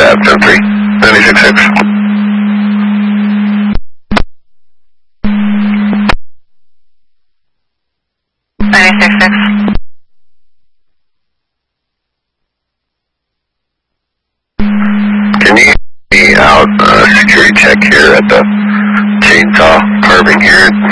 10-3, 96.6. Can you get me out security check here at the chainsaw carving here